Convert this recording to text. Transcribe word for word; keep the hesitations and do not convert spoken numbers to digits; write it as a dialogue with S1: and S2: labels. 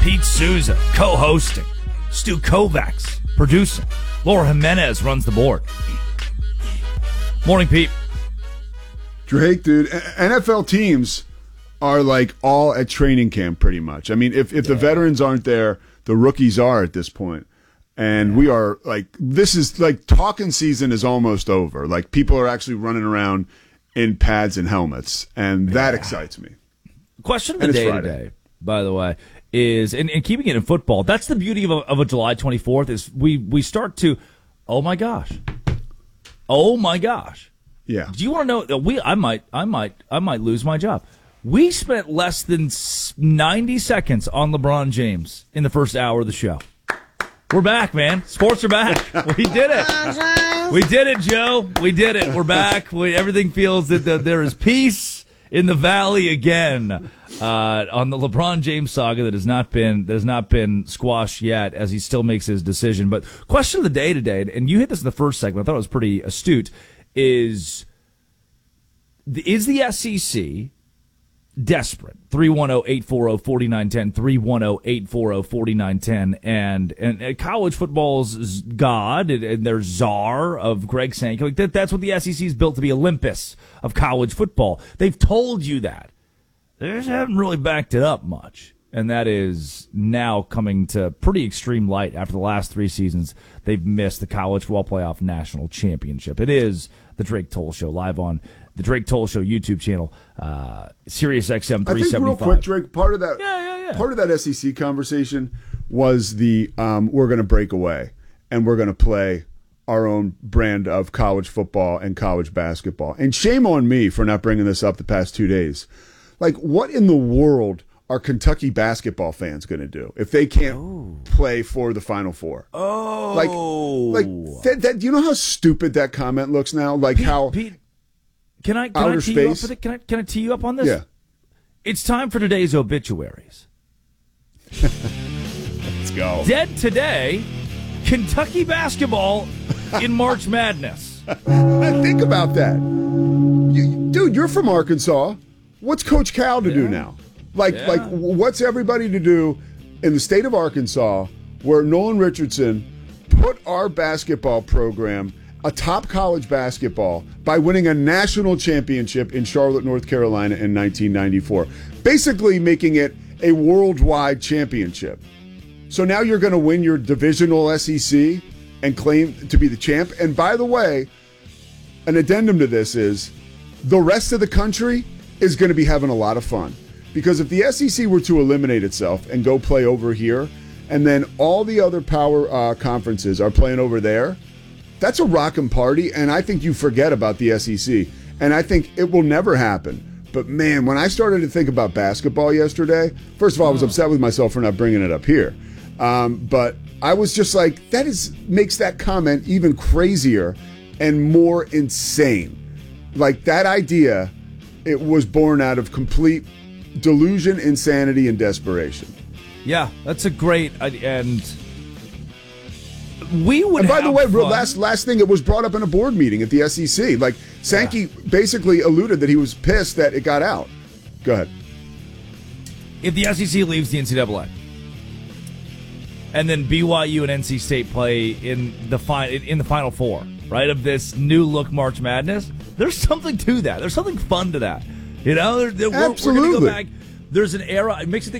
S1: Pete Souza co-hosting. Stu Kovacs producing. Laura Jimenez runs the board. Morning, Pete.
S2: Drake, dude, N F L teams are like all at training camp pretty much. I mean, if, if the yeah. veterans aren't there, the rookies are at this point. And we are like, this is like talking season is almost over. Like people are actually running around in pads and helmets. And that yeah. excites me.
S1: Question of the day Friday. today, by the way, is, and, and keeping it in football, that's the beauty of a, of a July twenty-fourth is we, we start to, oh my gosh. Oh my gosh.
S2: Yeah.
S1: Do you want to know, we, I might, I might, I might lose my job. We spent less than ninety seconds on LeBron James in the first hour of the show. We're back, man. Sports are back. We did it. We did it, Joe. We did it. We're back. We, everything feels that the, there is peace in the valley again uh, on the LeBron James saga that has not been that has not been squashed yet, as he still makes his decision. But question of the day today, and you hit this in the first segment. I thought it was pretty astute. Is is the S E C desperate? three one zero, eight four zero, four nine one zero, three one zero, eight four zero, four nine one zero, and, and, and college football's god and, and their czar of Greg Sankey. Like that, that's what the S E C is built to be, Olympus of college football. They've told you that. They just haven't really backed it up much. And that is now coming to pretty extreme light after the last three seasons. They've missed the College Football Playoff National Championship. It is the Drake Toll Show live on the Drake Toll Show YouTube channel, uh, Sirius X M three seventy-five.
S2: I think real quick, Drake, part of that,
S1: yeah, yeah, yeah.
S2: part of that S E C conversation was the um, we're going to break away and we're going to play our own brand of college football and college basketball. And shame on me for not bringing this up the past two days. Like, what in the world are Kentucky basketball fans going to do if they can't oh. play for the Final Four?
S1: Oh,
S2: like, like that, that. Do you know how stupid that comment looks now? Like
S1: Pete,
S2: how.
S1: Pete, Can I can I tee
S2: space.
S1: you up with it? Can I can I tee you up on this?
S2: Yeah.
S1: It's time for today's obituaries.
S2: Let's go.
S1: Dead today, Kentucky basketball in March Madness.
S2: Think about that, you, dude. You're from Arkansas. What's Coach Cal to
S1: yeah.
S2: do now? Like,
S1: yeah.
S2: like, what's everybody to do in the state of Arkansas where Nolan Richardson put our basketball program atop college basketball by winning a national championship in Charlotte, North Carolina in nineteen ninety-four, basically making it a worldwide championship. So now you're going to win your divisional S E C and claim to be the champ. And by the way, an addendum to this is the rest of the country is going to be having a lot of fun. Because if the S E C were to eliminate itself and go play over here, and then all the other power uh, conferences are playing over there, that's a rockin' party, and I think you forget about the S E C. And I think it will never happen. But, man, when I started to think about basketball yesterday, first of all, I was upset with myself for not bringing it up here. Um, but I was just like, that is makes that comment even crazier and more insane. Like, that idea, it was born out of complete delusion, insanity, and desperation.
S1: Yeah, that's a great and we would.
S2: And by
S1: have
S2: the way,
S1: fun.
S2: last last thing, it was brought up in a board meeting at the S E C. Like Sankey yeah. basically alluded that he was pissed that it got out. Go ahead.
S1: If the S E C leaves the N C double A, and then B Y U and N C State play in the fi- in the Final Four, right, of this new look March Madness, there's something to that. There's something fun to that. You know, there, there, we're,
S2: Absolutely.
S1: We're going to go back. There's an era. It makes you think.